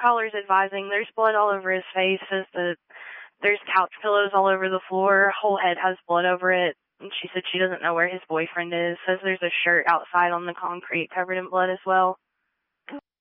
caller's advising there's blood all over his face, says that there's couch pillows all over the floor, whole head has blood over it, and she said she doesn't know where his boyfriend is, says there's a shirt outside on the concrete covered in blood as well.